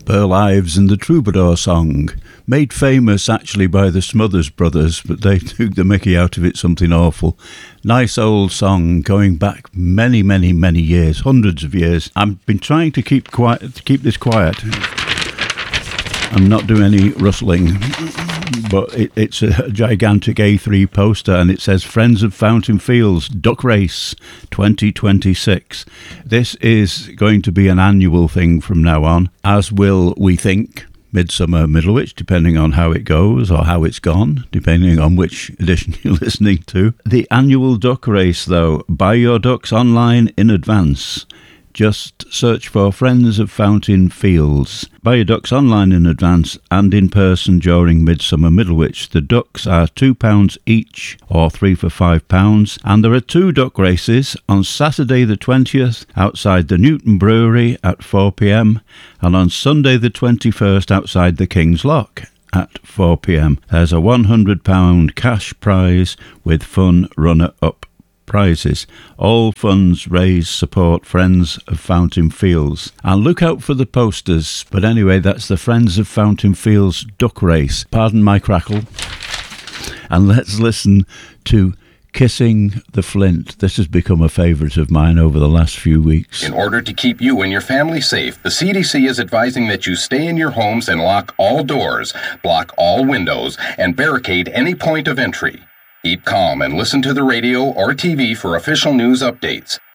Burl Ives and the Troubadour Song, made famous actually by the Smothers Brothers, but they took the mickey out of it, something awful. Nice old song going back many, many, many years, hundreds of years. I've been trying to keep this quiet. I'm not doing any rustling, but it's a gigantic A3 poster, and it says Friends of Fountain Fields Duck Race 2026. This is going to be an annual thing from now on, as will, we think, Midsummer Middlewich, depending on how it goes or how it's gone, depending on which edition you're listening to. The annual duck race, though, buy your ducks online in advance. Just search for Friends of Fountain Fields. Buy your ducks online in advance and in person during Midsummer Middlewich. The ducks are £2 each, or 3 for £5, and there are 2 duck races on Saturday the 20th outside the Newton Brewery at 4 p.m. and on Sunday the 21st outside the King's Lock at 4 p.m. There's a £100 cash prize with fun runner-up prizes. All funds raised support Friends of Fountain Fields. And look out for the posters. But anyway, that's the Friends of Fountain Fields duck race. Pardon my crackle. And let's listen to Kissing the Flint. This has become a favourite of mine over the last few weeks. In order to keep you and your family safe, the CDC is advising that you stay in your homes and lock all doors, block all windows, and barricade any point of entry. Keep calm and listen to the radio or TV for official news updates.